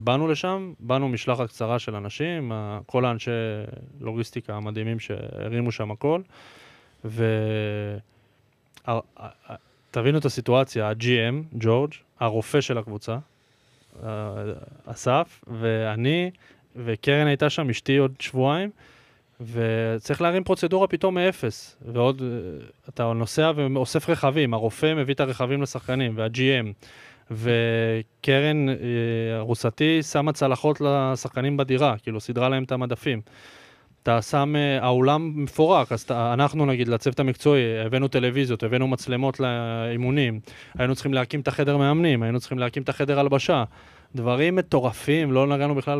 באנו לשם, באנו משלחת קצרה של אנשים, כל האנשי לוגיסטיקה המדהימים שהרימו שם הכל, תבינו את הסיטואציה, ה-GM, ג'ורג', הרופא של הקבוצה, אסף, ואני, וקרן הייתה שם, אשתי עוד שבועיים, וצריך להרים פרוצדורה פתאום מאפס, ועוד, אתה נוסע ואוסף רכבים, הרופא מביא את הרכבים לשחקנים, וה-GM, וקרן, רוסתי, שמה צלחות לשחקנים בדירה, כאילו סידרה להם את המדפים. אתה שם, האולם מפורק, אז אנחנו נגיד, לצוות המקצועי, הבאנו טלוויזיות, הבאנו מצלמות לאימונים, היינו צריכים להקים את החדר מאמנים, היינו צריכים להקים את החדר הלבשה, דברים מטורפים, לא נגענו בכלל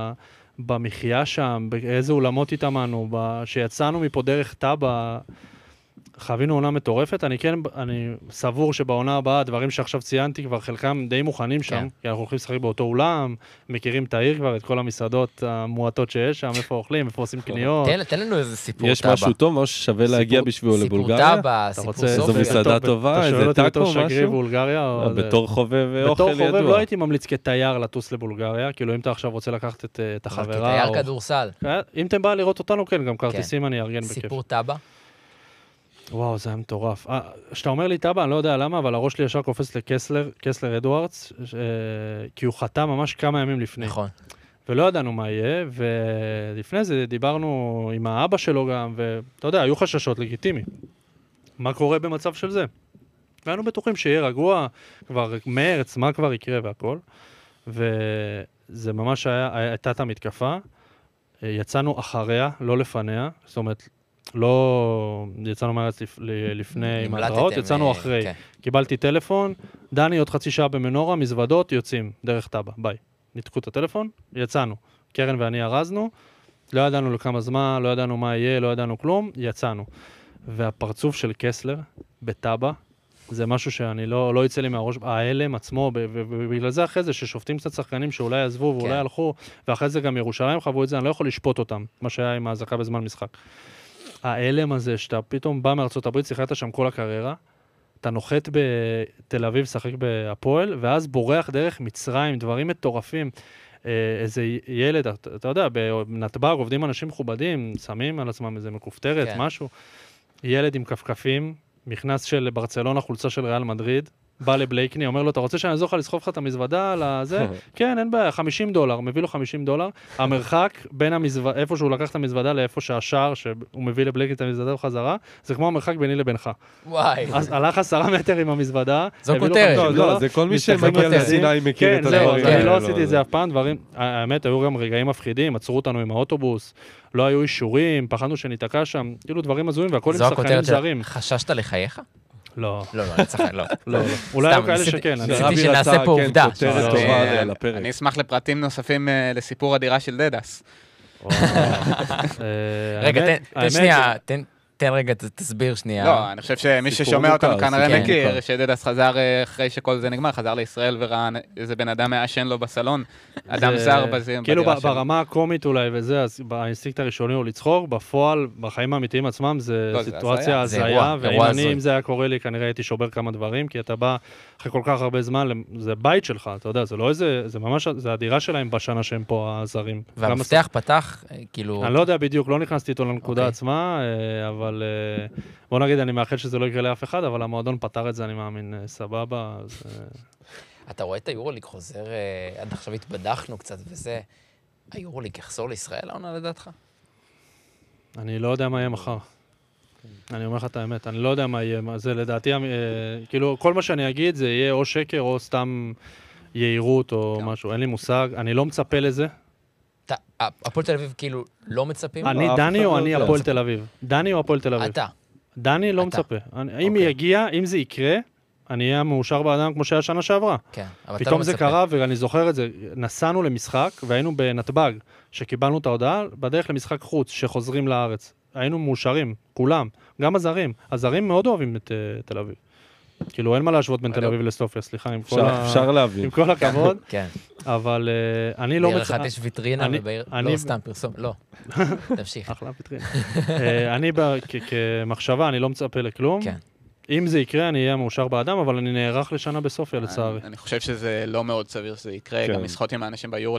במחיה שם, באיזה אולמות התאמנו, שיצאנו מפה דרך טאבה, חווינו עונה מטורפת, אני סבור שבעונה הבאה, דברים שעכשיו ציינתי כבר חלקם די מוכנים שם, כי אנחנו הולכים לשחק באותו אולם, מכירים את העיר כבר, את כל המסעדות המועטות שיש שם, איפה אוכלים, איפה עושים קניות. תן לנו איזה סיפור טאבה. יש משהו טוב, משהו ששווה להגיע בשבילו לבולגריה? סיפור טאבה, סיפור סופי. זו מסעדה טובה, איזה טאקו, משהו? בתור חובב אוכל ידוע. בתור חובב לא הייתי ממליץ כתייר לטוס לבולגריה, כאילו אם אתה עכשיו רוצה לקחת את החברה. כתייר כדורסל. אם אתם בא לראות אותנו, כן, גם כרטיסים אני אארגן בכיף. סיפור טאבה? וואו, זה היה מטורף. כשאתה אומר לי טאבה, אני לא יודע למה, אבל הראש לי ישר קופץ לקסלר אדוארדס, כי הוא חתם ממש כמה ימים לפני. נכון. ולא ידענו מה יהיה, ולפני זה דיברנו עם האבא שלו גם, ואתה יודע, היו חששות לגיטימי. מה קורה במצב של זה? והיינו בטוחים שיהיה רגוע, כבר מרץ, מה כבר יקרה והכל. וזה ממש הייתה את המתקפה. יצאנו אחריה, לא לפניה, זאת אומרת, לא יצאנו מארץ לפני עם ההתראות, יצאנו אחרי. קיבלתי טלפון, דני עוד חצי שעה במנורה, מזוודות, יוצאים דרך טאבה, ביי. ניתקו את הטלפון, יצאנו. קרן ואני ארזנו, לא ידענו לכמה זמן, לא ידענו מה יהיה, לא ידענו כלום, יצאנו. והפרצוף של קסלר בטאבה, זה משהו שאני לא יצא לי מהראש, ההלם עצמו, ובגלל זה אחרי זה ששופטים קצת שחקנים שאולי עזבו ואולי הלכו, ואחרי זה גם ירושלים חוו את זה, אני לא יכול לשפוט אותם, מה שהיה עם ההזקה בזמן משחק. ההלם הזה שאתה פתאום בא מארצות הברית, שיחקת שם כל הקריירה, אתה נוחת בתל אביב, שחק בהפועל, ואז בורח דרך מצרים, דברים מטורפים. איזה ילד, אתה יודע, בנתב"ג עובדים אנשים מכובדים, שמים על עצמם איזה מכופתרת, משהו. ילד עם כפכפים, מכנס של ברצלונה, חולצה של ריאל מדריד, בא לבלייקני, אומר לו, אתה רוצה שאני אעזור לך לסחוב לך את המזוודה על הזה? כן, אין בעיה, $50, מביא לו $50. המרחק בין איפה שהוא לקח את המזוודה לאיפה שהשער, שהוא מביא לבלייקני את המזוודה בחזרה, זה כמו המרחק ביני לבינך. וואי. אז הלך 10 מטר עם המזוודה. זו כותרת. לא, זה כל מי שמגיע לסיני מכיר את הדברים. אני לא עשיתי את זה אף פעם, דברים, האמת, היו גם רגעים מפחידים, עצרו אותנו עם האוטובוס, לא היו אישורים, פחדנו שניתקע שם, כאילו דברים הזויים, והכל עם שחקנים זרים. חששת לחייך? לא. לא, אני צחק, לא. אולי היו כאלה שכן. ניסיתי שנעשה פה עובדה. אני אשמח לפרטים נוספים לסיפור הדירה של דדס. רגע, תן שנייה, תן רגע, תסביר שנייה. לא, אני חושב שמי ששומע אותנו כנראה מכיר, שדדס חזר אחרי שכל זה נגמר, חזר לישראל וראה איזה בן אדם מעשן לו בסלון, אדם זר בדירה שלו. כאילו ברמה הקומית אולי וזה, אז האינסטינקט הראשוני הוא לצחוק, בפועל, בחיים האמיתיים עצמם, זה סיטואציה הזיה, ואם זה היה קורה לי, כנראה הייתי שובר כמה דברים, כי אתה בא אחרי כל כך הרבה זמן, זה בית שלך, אתה יודע, זה לא איזה, זה ממש, זה הדירה שלהם בשנה שהם פה הזרים. והמפתח פתח, כאילו... אני לא יודע בדיוק, לא נכנסתי איתו לנקודה עצמה, אבל בוא נגיד, אני מאחל שזה לא יקרה לאף אחד, אבל המועדון פתר את זה, אני מאמין, סבבה. אתה רואה את היורוליג חוזר, עד עכשיו התבדחנו קצת וזה, היורוליג יחזור לישראל, העונה לדעתך? אני לא יודע מה יהיה מחר. אני אומר לך את האמת, אני לא יודע מה יהיה, זה לדעתי, כאילו, כל מה שאני אגיד זה יהיה או שקר או סתם יהירות או משהו, אין לי מושג, אני לא מצפה לזה. הפועל תל אביב כאילו לא מצפים? אני דני או אני הפועל תל אביב? דני או הפועל תל אביב? אתה. דני לא מצפה. אם יגיע, אם זה יקרה, אני אהיה מאושר באדם כמו שהיה שנה שעברה. כן, אבל אתה לא מצפה. פתאום זה קרה, ואני זוכר את זה, נסענו למשחק, והיינו בנתב"ג, שקיבלנו את ההודעה, בדרך למשחק חוץ, שחוזרים לארץ. היינו מאושרים, כולם, גם הזרים. הזרים מאוד אוהבים את תל אביב. כאילו, אין מה להשוות בין תל אביב לסופיה, סליחה, אפשר להבין. עם כל הכבוד. כן. אבל אני לא... בעיר אחת יש ויטרינה, לא סתם פרסום, לא. תמשיך. אחלה ויטרינה. אני כמחשבה, אני לא מצפה לכלום. כן. אם זה יקרה, אני אהיה מאושר באדם, אבל אני נערך לשנה בסופיה, לצערי. אני חושב שזה לא מאוד סביר שזה יקרה, גם לשחות עם האנשים ביורו